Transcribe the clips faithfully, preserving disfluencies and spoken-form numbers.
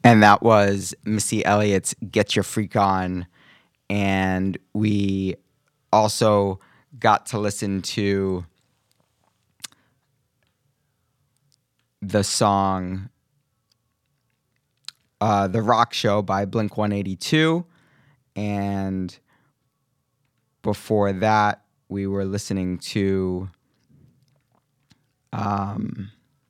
And that was Missy Elliott's Get Your Freak On. And we also got to listen to the song uh, The Rock Show by Blink one eighty-two. And before that, we were listening to... Um,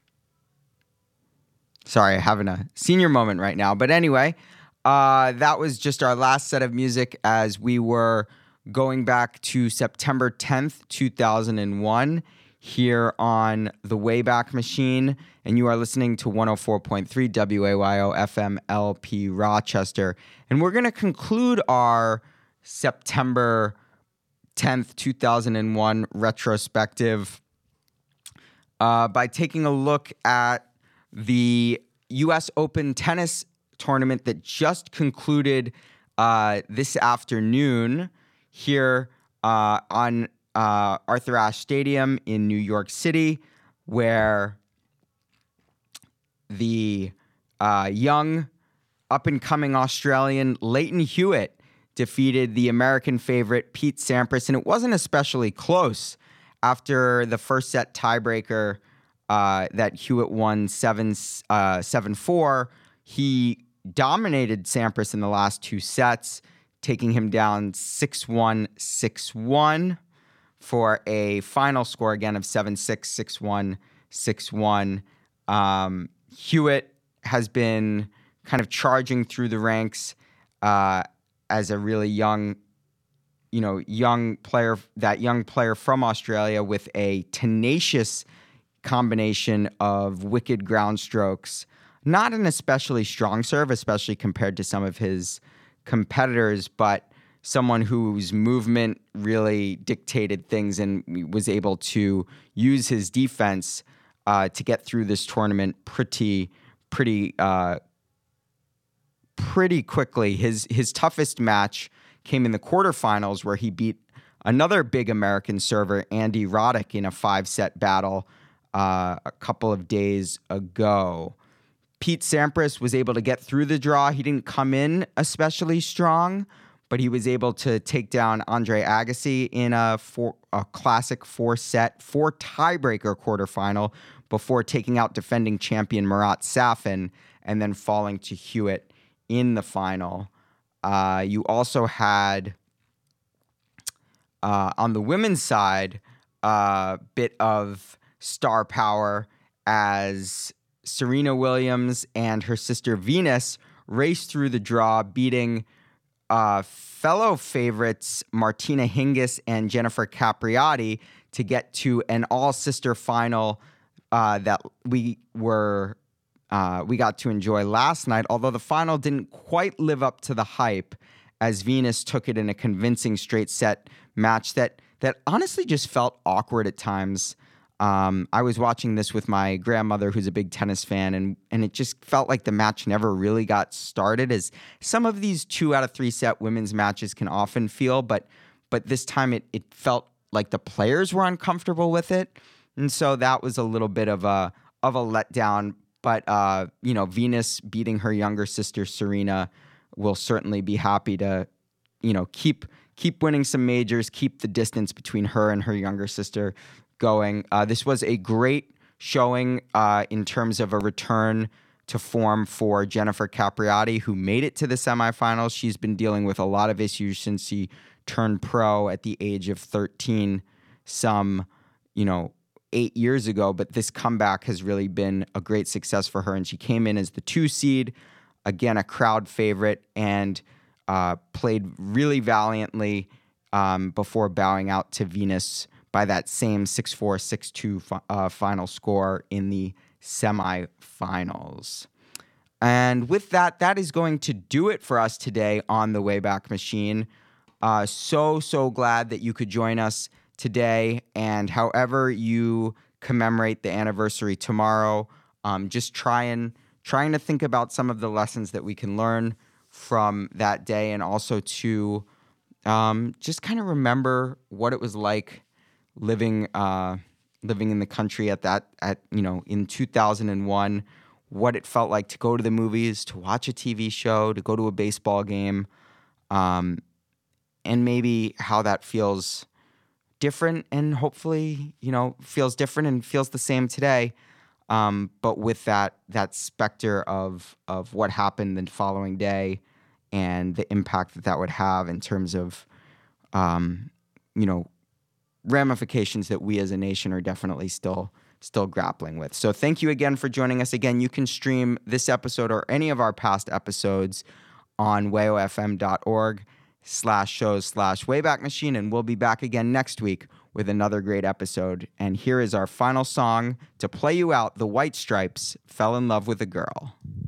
sorry, having a senior moment right now. But anyway, uh, that was just our last set of music as we were going back to September tenth, two thousand one here on the Wayback Machine. And you are listening to one oh four point three W A Y O F M L P Rochester. And we're going to conclude our September tenth, two thousand one retrospective Uh, by taking a look at the U S Open tennis tournament that just concluded uh, this afternoon here uh, on uh, Arthur Ashe Stadium in New York City, where the uh, young, up-and-coming Australian Leighton Hewitt defeated the American favorite Pete Sampras, and it wasn't especially close. After the first set tiebreaker uh, that Hewitt won seven, uh, seven four, he dominated Sampras in the last two sets, taking him down six one, six one for a final score again of seven six, six one, six one. Um, Hewitt has been kind of charging through the ranks uh, as a really young you know, young player, that young player from Australia with a tenacious combination of wicked ground strokes, not an especially strong serve, especially compared to some of his competitors, but someone whose movement really dictated things and was able to use his defense uh, to get through this tournament pretty, pretty, uh, pretty quickly. His his toughest match came in the quarterfinals, where he beat another big American server, Andy Roddick, in a five-set battle uh, a couple of days ago. Pete Sampras was able to get through the draw. He didn't come in especially strong, but he was able to take down Andre Agassi in a, four, a classic four-set, four-tiebreaker quarterfinal before taking out defending champion Marat Safin and then falling to Hewitt in the final. Uh, you also had, uh, on the women's side, a uh, bit of star power as Serena Williams and her sister Venus raced through the draw, beating uh, fellow favorites Martina Hingis and Jennifer Capriati to get to an all-sister final uh, that we were... Uh, we got to enjoy last night, although the final didn't quite live up to the hype, as Venus took it in a convincing straight set match that that honestly just felt awkward at times. Um, I was watching this with my grandmother, who's a big tennis fan, and and it just felt like the match never really got started, as some of these two out of three set women's matches can often feel, but but this time it it felt like the players were uncomfortable with it, and so that was a little bit of a of a letdown. But, uh, you know, Venus beating her younger sister, Serena, will certainly be happy to, you know, keep keep winning some majors, keep the distance between her and her younger sister going. Uh, this was a great showing uh, in terms of a return to form for Jennifer Capriati, who made it to the semifinals. She's been dealing with a lot of issues since she turned pro at the age of thirteen, some, you know, eight years ago, but this comeback has really been a great success for her, and she came in as the two seed, again, a crowd favorite, and uh, played really valiantly um, before bowing out to Venus by that same six four, six two fi- uh, final score in the semifinals. And with that, that is going to do it for us today on the Wayback Machine. Uh, so, so glad that you could join us today, and however you commemorate the anniversary tomorrow, um, just try and trying to think about some of the lessons that we can learn from that day, and also to um, just kind of remember what it was like living uh, living in the country at that at you know in two thousand one, what it felt like to go to the movies, to watch a T V show, to go to a baseball game, um, and maybe how that feels different and hopefully, you know, feels different and feels the same today. Um, but with that that specter of of what happened the following day and the impact that that would have in terms of, um, you know, ramifications that we as a nation are definitely still still grappling with. So thank you again for joining us. Again, you can stream this episode or any of our past episodes on wayofm.org slash shows slash Wayback Machine, and we'll be back again next week with another great episode. And here is our final song to play you out. The White Stripes, Fell in Love with a Girl.